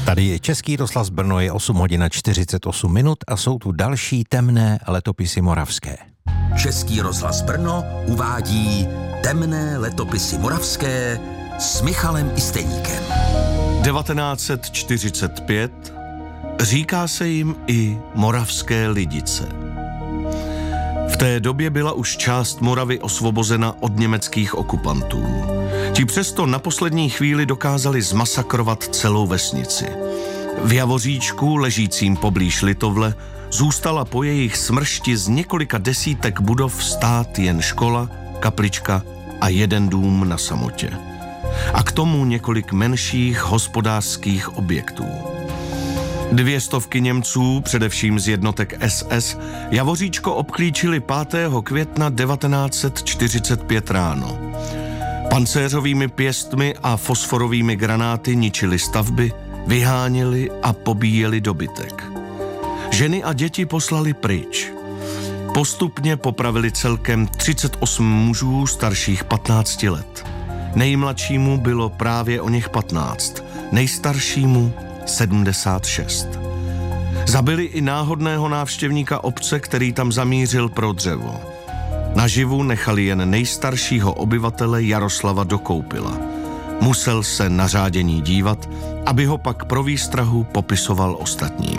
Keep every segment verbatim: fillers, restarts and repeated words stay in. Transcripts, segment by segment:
Tady je Český rozhlas Brno, je osm hodin čtyřicet osm minut a jsou tu další temné letopisy moravské. Český rozhlas Brno uvádí temné letopisy moravské s Michalem Isteníkem. devatenáct set čtyřicet pět, říká se jim i Moravské Lidice. V té době byla už část Moravy osvobozena od německých okupantů. Ti přesto na poslední chvíli dokázali zmasakrovat celou vesnici. V Javoříčku, ležícím poblíž Litovle, zůstala po jejich smršti z několika desítek budov stát jen škola, kaplička a jeden dům na samotě. A k tomu několik menších hospodářských objektů. Dvě stovky Němců, především z jednotek S S, Javoříčko obklíčili pátého května devatenáct set čtyřicet pět ráno. Pancéřovými pěstmi a fosforovými granáty ničili stavby, vyháněli a pobíjeli dobytek. Ženy a děti poslali pryč. Postupně popravili celkem třicet osm mužů starších patnácti let. Nejmladšímu bylo právě o něch patnáct, nejstaršímu sedmdesát šest. Zabili i náhodného návštěvníka obce, který tam zamířil pro dřevo. Naživu nechali jen nejstaršího obyvatele Jaroslava Dokoupila. Musel se na řádění dívat, aby ho pak pro výstrahu popisoval ostatním.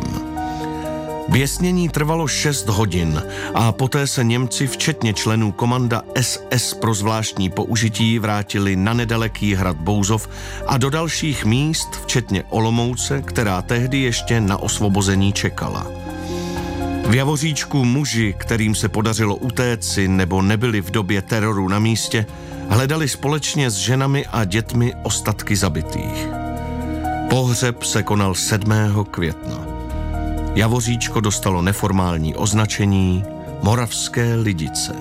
Běsnění trvalo šest hodin a poté se Němci, včetně členů komanda S S pro zvláštní použití, vrátili na nedaleký hrad Bouzov a do dalších míst, včetně Olomouce, která tehdy ještě na osvobození čekala. V Javoříčku muži, kterým se podařilo utéci nebo nebyli v době teroru na místě, hledali společně s ženami a dětmi ostatky zabitých. Pohřeb se konal sedmého května. Javoříčko dostalo neformální označení Moravské Lidice.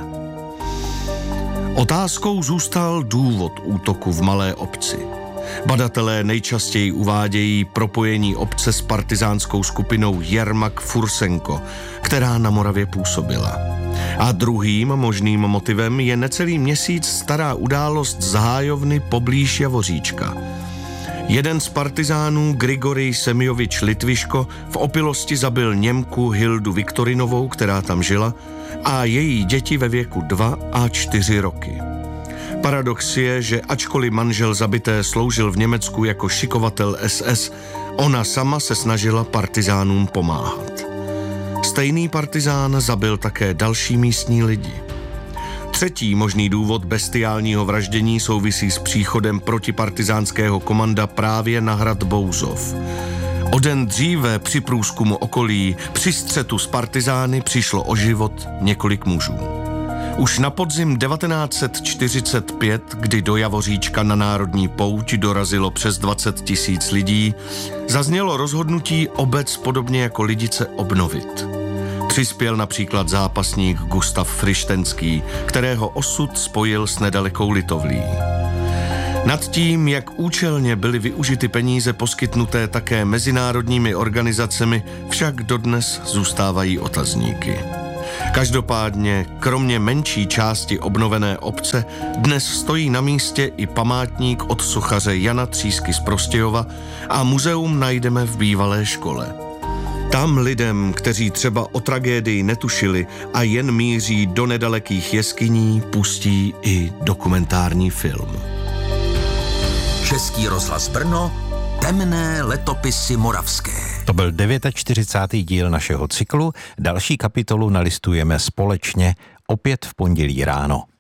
Otázkou zůstal důvod útoku v malé obci. Badatelé nejčastěji uvádějí propojení obce s partizánskou skupinou Jermak Fursenko, která na Moravě působila. A druhým možným motivem je necelý měsíc stará událost z hájovny poblíž Javoříčka. Jeden z partizánů, Grigorij Semjovič Litviško, v opilosti zabil Němku Hildu Viktorinovou, která tam žila, a její děti ve věku dva a čtyři roky. Paradox je, že ačkoliv manžel zabité sloužil v Německu jako šikovatel S S, ona sama se snažila partizánům pomáhat. Stejný partizán zabil také další místní lidi. Třetí možný důvod bestiálního vraždění souvisí s příchodem protipartizánského komanda právě na hrad Bouzov. O den dříve při průzkumu okolí, při střetu s partizány přišlo o život několik mužů. Už na podzim devatenáct set čtyřicet pět, kdy do Javoříčka na národní pouť dorazilo přes dvacet tisíc lidí, zaznělo rozhodnutí obec podobně jako Lidice obnovit. Přispěl například zápasník Gustav Frištenský, kterého osud spojil s nedalekou Litovlí. Nad tím, jak účelně byly využity peníze poskytnuté také mezinárodními organizacemi, však dodnes zůstávají otazníky. Každopádně, kromě menší části obnovené obce, dnes stojí na místě i památník od sochaře Jana Třísky z Prostějova a muzeum najdeme v bývalé škole. Tam lidem, kteří třeba o tragédii netušili a jen míří do nedalekých jeskyní, pustí i dokumentární film. Český rozhlas Brno, temné letopisy moravské. To byl čtyřicátý devátý díl našeho cyklu. Další kapitolu nalistujeme společně opět v pondělí ráno.